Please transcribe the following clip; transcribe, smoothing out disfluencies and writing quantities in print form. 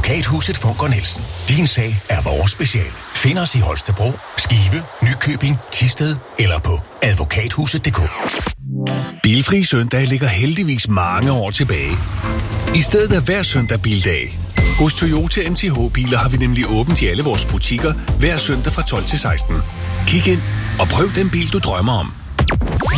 Advokathuset Funk & Nielsen. Din sag er vores speciale. Find os i Holstebro, Skive, Nykøbing, Thisted eller på advokathuset.dk. Bilfri søndag ligger heldigvis mange år tilbage. I stedet er hver søndag bildag. Hos Toyota MTH-biler har vi nemlig åbent i alle vores butikker hver søndag fra 12 til 16. Kig ind og prøv den bil, du drømmer om.